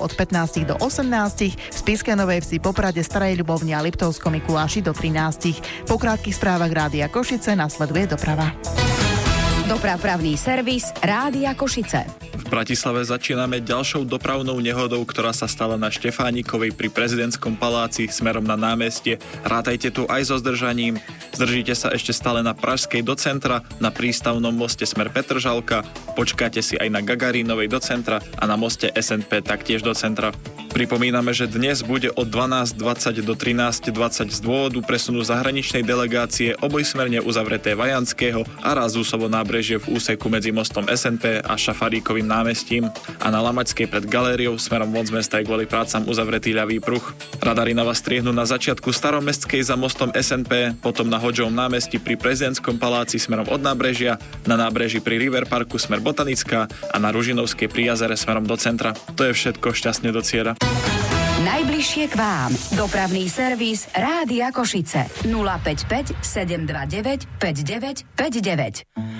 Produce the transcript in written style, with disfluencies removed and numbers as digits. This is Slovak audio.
od 15 do 18, v Spišskej Novej Vsi, Poprade, Starej Ľubovni a Liptovskom Mikuláši do 13. Po krátkych správach Rádia Košice nasleduje doprava. Dopravný servis Rádia Košice. V Bratislave začíname ďalšou dopravnou nehodou, ktorá sa stala na Štefánikovej pri Prezidentskom paláci smerom na námestie. Rátajte tu aj so zdržaním. Zdržíte sa ešte stále na Pražskej do centra, na prístavnom moste smer Petržalka, počkáte si aj na Gagarínovej do centra a na moste SNP taktiež do centra. Pripomíname, že dnes bude od 12.20 do 13.20 z dôvodu presunu zahraničnej delegácie obojsmerne uzavreté Vajanského a Rázusovo nábrežie v úseku medzi mostom SNP a Šafaríkovým námestím a na Lamačskej pred galériou smerom von z mesta je kvôli prácam uzavretý ľavý pruh. Radary na vás striehnú na začiatku Staromestskej za mostom SNP, potom na Hodžovom námestí pri Prezidentskom paláci smerom od nábrežia, na nábreží pri River Parku smer Botanická a na Ružinovskej pri jazere smerom do centra. To je všetko, šťastne do cieľa. Najbližšie k vám. Dopravný servis Rádia Košice. 055 729 5959.